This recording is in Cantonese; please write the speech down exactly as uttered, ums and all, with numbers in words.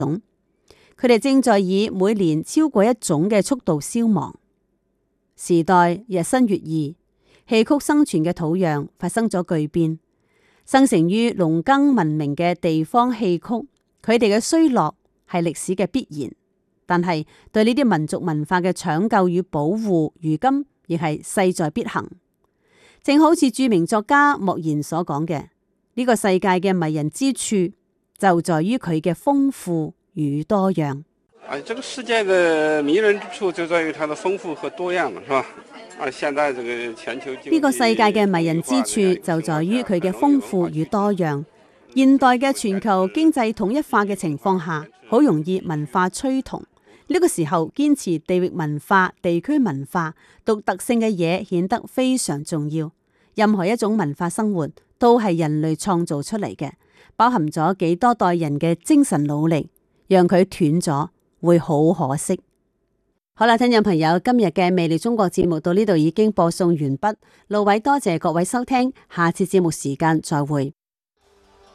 種，佢哋正在以每年超過一種嘅速度消亡。時代日新月異，戲曲生存嘅土壤發生咗巨變。生成於農耕文明嘅地方戲曲，佢哋嘅衰落係歷史嘅必然，但係對呢啲民族文化嘅搶救與保護，如今亦係勢在必行。正好似著名作家莫言所講嘅，呢個世界嘅迷人之處就在於佢嘅豐富與多樣。 啊，這個世界嘅迷人之處就在於它的豐富和多樣，是吧？啊，現在這個全球呢個世界嘅迷人之處就在於佢嘅豐富與多樣。現代嘅全球經濟統一化嘅情況下，好容易文化趨同。呢個時候堅持地域文化、地區文化獨特性嘅嘢顯得非常重要。任何一種文化生活都係人類創造出嚟嘅，包含咗幾多代人嘅精神努力，讓佢斷咗會好可惜。好啦，聽眾朋友，今日嘅魅力中國節目到呢度已經播送完畢。路偉多謝各位收聽，下次節目時間再會。